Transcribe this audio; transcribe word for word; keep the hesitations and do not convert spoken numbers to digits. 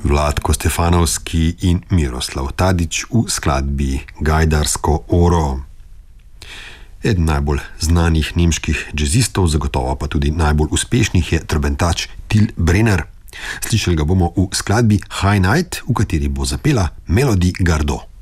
Vlatko Stefanovski in Miroslav Tadić v skladbi Gajdarsko oro. Eden najbolj znanih nemških džezistov, zagotovo pa tudi najbolj uspešnih, je trobentač Till Brenner. Slišali ga bomo v skladbi High Night, v kateri bo zapela Melody Gardot.